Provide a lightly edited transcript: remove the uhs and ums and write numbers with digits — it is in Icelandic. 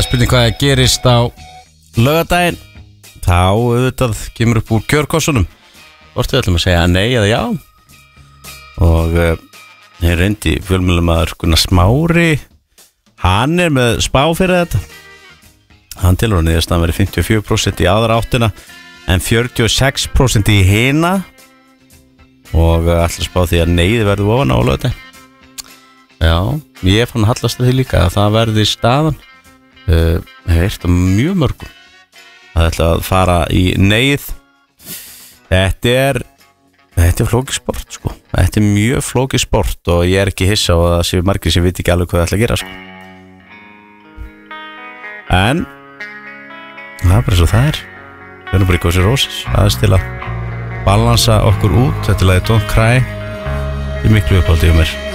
spurning hvað gerist á laugardaginn. Þá auðvitað kemur upp úr kjörkossunum hvort við ætlum að segja nei eða já. Og ég reyndi fjölmiðlamaður Gunnar Smári. Hann með spá fyrir þetta. Hann tilur að niðurstaðan verið 54% í aðra áttina en 46% í hina. Og ætla að spá því að neiði verður ofan á laugardaginn. Já, ég fann hallast því líka að það verði staðan. Hef heyrt mjög mörgum að ætla að fara í neið. Þetta er flókið sport sko. Þetta er mjög flókið sport og ég er ekki hissa á að það séu margir sem viti ekki alveg hvað það ætla að gera sko. En það er bara svo það er. Við erum bara í Gósi Rósis aðeins til að balansa okkur út. Þetta er lagið Don't Cry. Þetta er miklu uppáldið mér.